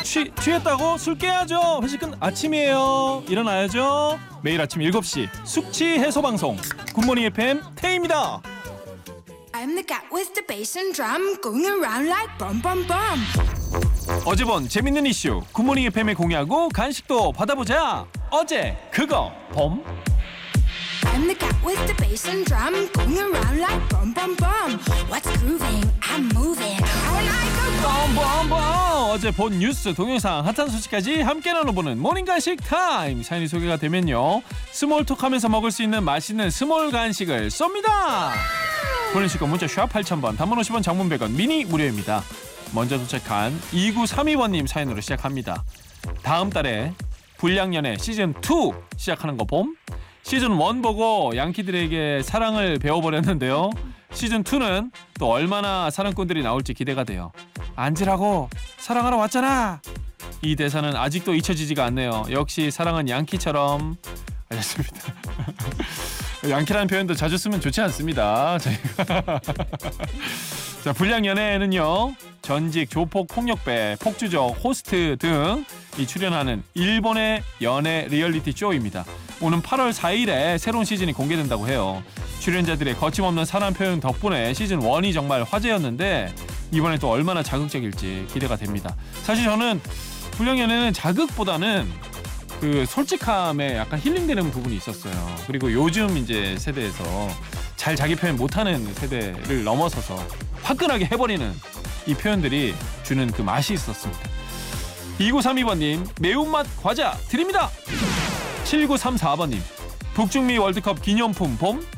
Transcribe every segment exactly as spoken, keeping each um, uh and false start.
취, 취했다고? 술 깨야죠. 회식은 아침이에요. 일어나야죠. 매일 아침 일곱 시 숙취 해소 방송 굿모닝 에프엠 태희입니다. I'm the cat with the bass and drum going around like bum bum bum. 어제 본 재밌는 이슈 굿모닝 에프엠에 공유하고 간식도 받아보자. 어제 그거 봄. I'm the cat with the bass and drum going around like bum bum bum. What's grooving? I'm moving. I like a bum. bombombom. 어제 본 뉴스 동영상 핫한 소식까지 함께 나눠보는 모닝 간식 타임. 사연이 소개가 되면요 스몰톡하면서 먹을 수 있는 맛있는 스몰 간식을 쏩니다. 보내주시고 문자 샵 팔천 번 단문 오십 원 장문 백 원 미니 무료입니다. 먼저 도착한 이구삼이 번님 사연으로 시작합니다. 다음 달에 불량연애 시즌 투 시작하는 거 봄. 시즌 원 보고 양키들에게 사랑을 배워버렸는데요. 시즌 투는 또 얼마나 사랑꾼들이 나올지 기대가 돼요. 앉으라고 사랑하러 왔잖아. 이 대사는 아직도 잊혀지지가 않네요. 역시 사랑은 양키처럼. 알겠습니다. 양키라는 표현도 자주 쓰면 좋지 않습니다. 저희가 자, 불량연애에는요 전직 조폭 폭력배, 폭주적, 호스트 등이 출연하는 일본의 연애 리얼리티 쇼입니다. 오는 팔월 사일에 새로운 시즌이 공개된다고 해요. 출연자들의 거침없는 사랑 표현 덕분에 시즌 원이 정말 화제였는데 이번에 또 얼마나 자극적일지 기대가 됩니다. 사실 저는 불량연애는 자극보다는 그 솔직함에 약간 힐링되는 부분이 있었어요. 그리고 요즘 이제 세대에서 잘 자기 표현 못하는 세대를 넘어서서 화끈하게 해버리는 이 표현들이 주는 그 맛이 있었습니다. 이구삼이 번님 매운맛 과자 드립니다. 칠구삼사 번님 북중미 월드컵 기념품 봄.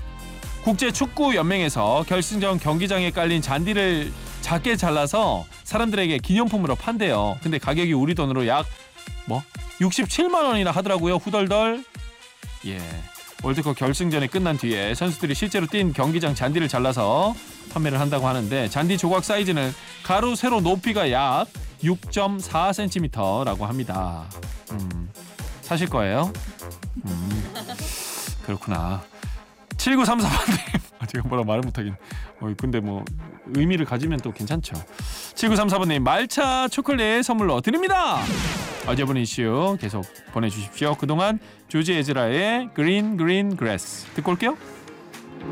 국제축구연맹에서 결승전 경기장에 깔린 잔디를 작게 잘라서 사람들에게 기념품으로 판대요. 근데 가격이 우리 돈으로 약 뭐 육십칠만 원이나 하더라고요. 후덜덜. 예, 월드컵 결승전이 끝난 뒤에 선수들이 실제로 뛴 경기장 잔디를 잘라서 판매를 한다고 하는데 잔디 조각 사이즈는 가로 세로 높이가 약 육 점 사 센티미터라고 합니다. 음, 사실 거예요? 음, 그렇구나. 칠구삼사 번님 제가 뭐라 말을 못하긴. 어, 근데 뭐 의미를 가지면 또 괜찮죠. 칠구삼사 번님 말차 초콜릿 선물로 드립니다. 어제 본 이슈 계속 보내주십시오. 그동안 조지 에즈라의 그린 그린 그래스 듣고 올게요.